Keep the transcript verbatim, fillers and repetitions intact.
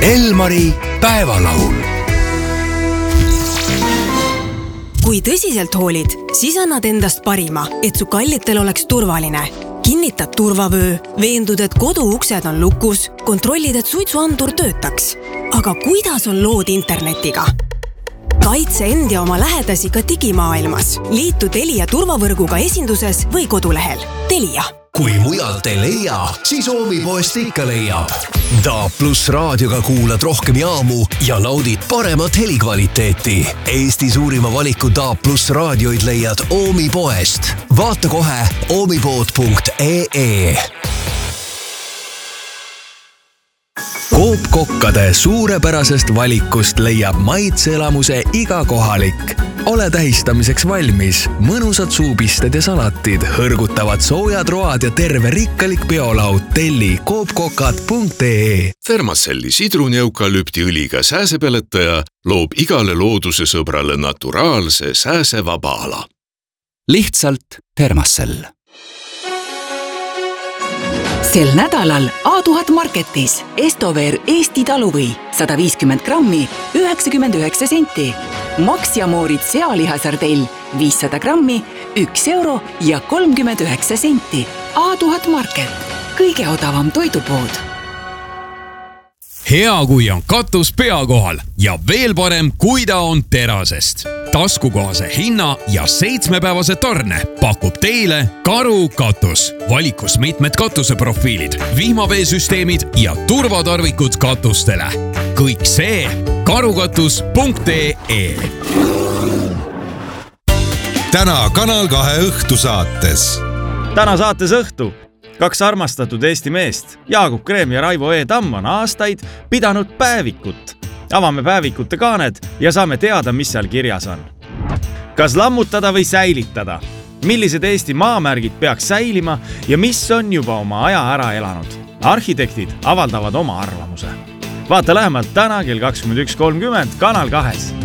Elmari päevalaul. Kui tõsiselt hoolid, siis annad endast parima, et su kallitel oleks turvaline. Kinnitad turvavöö, veendud, et kodu uksed on lukus, kontrollid, et suitsuandur töötaks. Aga kuidas on lood internetiga? Kaitse end ja oma lähedasi ka digimaailmas. Liitu Telia turvavõrguga esinduses või kodulehel. Telia. Kui mujalt ei leia, siis Oomipoest ikka leiab. D A plus raadioga kuulad rohkem jaamu ja naudid paremat helikvaliteeti. Eesti suurima valiku D A plus raadioid leiad Oomipoest. Vaata kohe oomipood punkt ee. Koopkokkade suurepärasest valikust leiab maitseelamuse iga kohalik. Ole tähistamiseks valmis. Mõnusad suupisted ja salatid, hõrgutavad soojad road ja terve rikkalik biolaud. Telli koopkokad punkt ee. Thermacelli sidruneukalüptiõliga sääsepeletaja loob igale looduse sõbrale naturaalse sääsevaba ala. Lihtsalt Thermacell. Sel nädalal A tuhat Marketis Estover Eesti taluvõi sada viiskümmend grammi üheksakümmend üheksa senti. Max ja Moorid sealihasardell viissada grammi üks euro ja kolmkümmend üheksa senti. A tuhat Market, kõige odavam toidupood. Hea, kui on katus pea kohal ja veel parem, kui ta on terasest. Taskukohase hinna ja seitsmepäevase tarne pakub teile Karu katus. Valikus mitmed katuseprofiilid, vihmaveesüsteemid ja turvatarvikud katustele. Kõik see karukatus punkt ee. Täna Kanal kahe õhtusaates. Täna saates õhtu. Kaks armastatud Eesti meest, Jaagup Kreem ja Raivo E. Tamm on aastaid pidanud päevikut. Avame päevikute kaaned ja saame teada, mis seal kirjas on. Kas lammutada või säilitada? Millised Eesti maamärgid peaks säilima ja mis on juba oma aja ära elanud? Arhitektid avaldavad oma arvamuse. Vaata lähemalt täna kell kakskümmend üks kolmkümmend Kanal kahes.